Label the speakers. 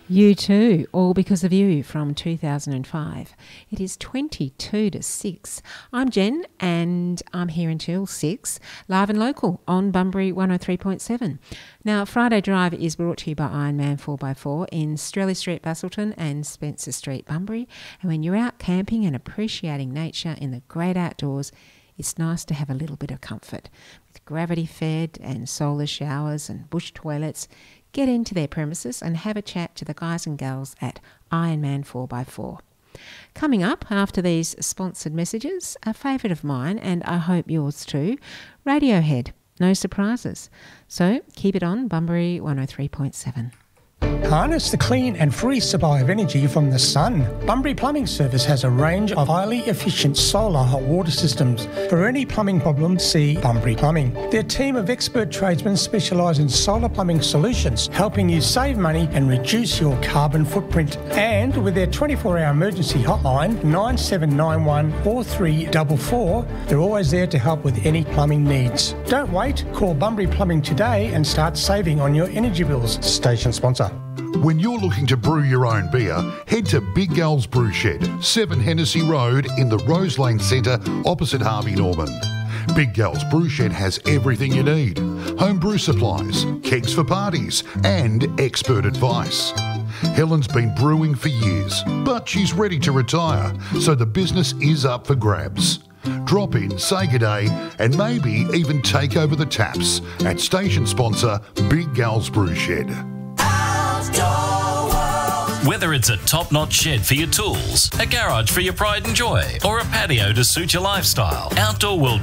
Speaker 1: You Too, All Because of You from 2005. It is 22 to 6. I'm Jen and I'm here until 6, live and local on Bunbury 103.7. Now, Friday Drive is brought to you by Ironman 4x4 in Strelly Street, Busselton and Spencer Street, Bunbury. And when you're out camping and appreciating nature in the great outdoors, it's nice to have a little bit of comfort. With gravity-fed and solar showers and bush toilets, get into their premises and have a chat to the guys and girls at Ironman 4x4. Coming up after these sponsored messages, a favourite of mine, and I hope yours too, Radiohead. No surprises. So keep it on Bunbury 103.7.
Speaker 2: Harness the clean and free supply of energy from the sun. Bunbury Plumbing Service has a range of highly efficient solar hot water systems. For any plumbing problem, see Bunbury Plumbing. Their team of expert tradesmen specialise in solar plumbing solutions, helping you save money and reduce your carbon footprint. And with their 24-hour emergency hotline, 9791 4344, they're always there to help with any plumbing needs. Don't wait, call Bunbury Plumbing today and start saving on your energy bills. Station sponsor.
Speaker 3: When you're looking to brew your own beer, head to Big Gal's Brew Shed, 7 Hennessy Road in the Rose Lane Centre opposite Harvey Norman. Big Gal's Brew Shed has everything you need: home brew supplies, kegs for parties and expert advice. Helen's been brewing for years, but she's ready to retire, so the business is up for grabs. Drop in, say good day, and maybe even take over the taps at station sponsor Big Gal's Brew Shed.
Speaker 4: Whether it's a top-notch shed for your tools, a garage for your pride and joy, or a patio to suit your lifestyle, Outdoor World